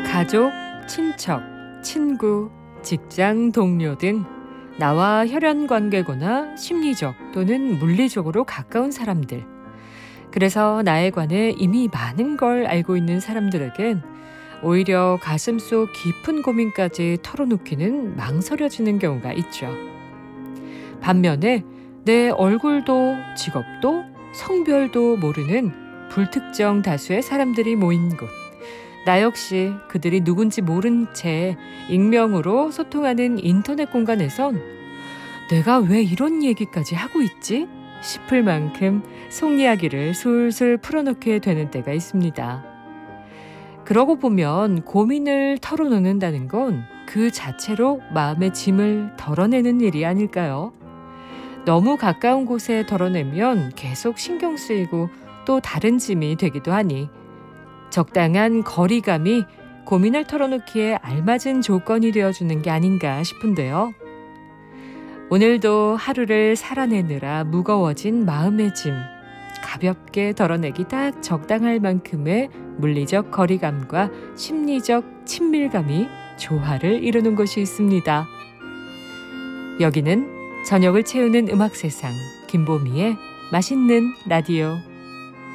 가족, 친척, 친구, 직장 동료 등 나와 혈연 관계거나 심리적 또는 물리적으로 가까운 사람들. 그래서 나에 관해 이미 많은 걸 알고 있는 사람들에겐 오히려 가슴속 깊은 고민까지 털어놓기는 망설여지는 경우가 있죠. 반면에 내 얼굴도 직업도 성별도 모르는 불특정 다수의 사람들이 모인 곳. 나 역시 그들이 누군지 모른 채 익명으로 소통하는 인터넷 공간에선 내가 왜 이런 얘기까지 하고 있지? 싶을 만큼 속 이야기를 술술 풀어놓게 되는 때가 있습니다. 그러고 보면 고민을 털어놓는다는 건 그 자체로 마음의 짐을 덜어내는 일이 아닐까요? 너무 가까운 곳에 덜어내면 계속 신경 쓰이고 또 다른 짐이 되기도 하니 적당한 거리감이 고민을 털어놓기에 알맞은 조건이 되어주는 게 아닌가 싶은데요. 오늘도 하루를 살아내느라 무거워진 마음의 짐, 가볍게 덜어내기 딱 적당할 만큼의 물리적 거리감과 심리적 친밀감이 조화를 이루는 곳이 있습니다. 여기는 저녁을 채우는 음악 세상, 김보미의 맛있는 라디오.